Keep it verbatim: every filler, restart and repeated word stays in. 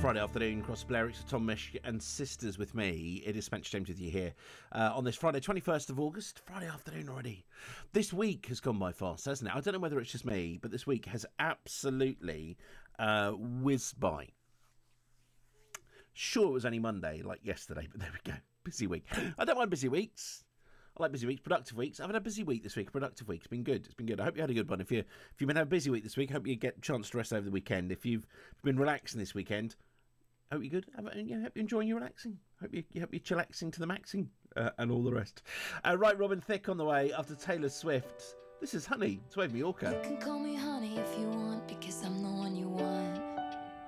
Friday afternoon, Cross Blair, it's Tom Mish and Sisters with me. It is Spencer James with you here uh, on this Friday, twenty-first of August. Friday afternoon already. This week has gone by fast, hasn't it? I don't know whether it's just me, but this week has absolutely uh, whizzed by. Sure, it was only Monday, like yesterday, but there we go. Busy week. I don't mind busy weeks. I like busy weeks, productive weeks. I've had a busy week this week, a productive week. It's been good. It's been good. I hope you had a good one. If, you, if you've been having a busy week this week, I hope you get a chance to rest over the weekend. If you've been relaxing this weekend, hope you're good. Have, you know, hope you're enjoying your relaxing. Hope, you, hope you're chillaxing to the maxing uh, and all the rest. Uh, right, Robin Thicke on the way after Taylor Swift. This is Honey. It's Wave Mallorca. You can call me honey if you want.